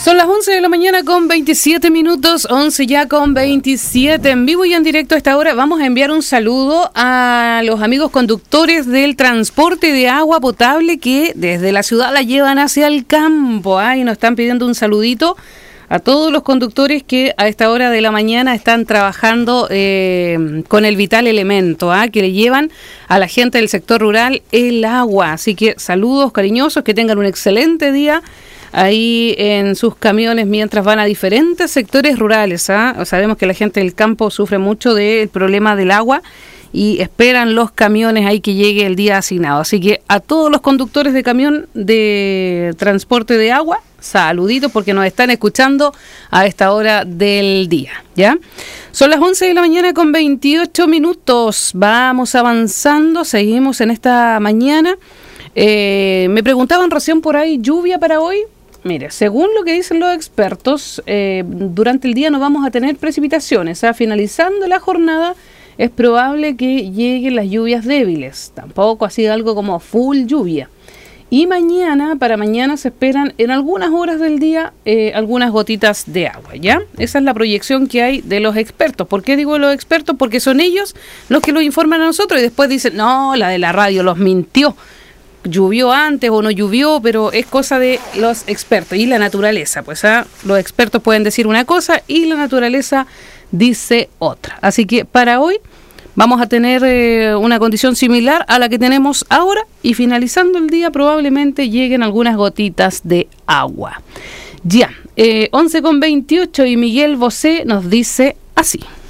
Son las 11 de la mañana con 27 minutos, 11 ya con 27, en vivo y en directo a esta hora. Vamos a enviar un saludo a los amigos conductores del transporte de agua potable que desde la ciudad la llevan hacia el campo, y nos están pidiendo un saludito a todos los conductores que a esta hora de la mañana están trabajando con el vital elemento, que le llevan a la gente del sector rural el agua. Así que saludos cariñosos, que tengan un excelente día ahí en sus camiones mientras van a diferentes sectores rurales. Sabemos que la gente del campo sufre mucho del problema del agua y esperan los camiones ahí que llegue el día asignado. Así que a todos los conductores de camión de transporte de agua, saluditos porque nos están escuchando a esta hora del día, ¿ya? Son las 11 de la mañana con 28 minutos. Vamos avanzando, seguimos en esta mañana. Me preguntaban recién por ahí, ¿lluvia para hoy? Mire, según lo que dicen los expertos, durante el día no vamos a tener precipitaciones. Finalizando la jornada es probable que lleguen las lluvias débiles. Tampoco así algo como full lluvia. Y para mañana se esperan en algunas horas del día algunas gotitas de agua, ¿ya? Esa es la proyección que hay de los expertos. ¿Por qué digo los expertos? Porque son ellos los que lo informan a nosotros y después dicen, no, la de la radio los mintió. Llovió antes o no llovió, pero es cosa de los expertos y la naturaleza. Pues los expertos pueden decir una cosa y la naturaleza dice otra. Así que para hoy vamos a tener una condición similar a la que tenemos ahora y finalizando el día probablemente lleguen algunas gotitas de agua. Ya, 11:28 y Miguel Bosé nos dice así.